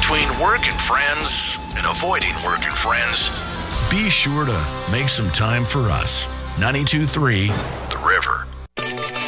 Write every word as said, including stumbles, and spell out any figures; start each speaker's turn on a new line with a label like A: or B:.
A: between work and friends and avoiding work and friends, be sure to make some time for us. ninety-two point three The River.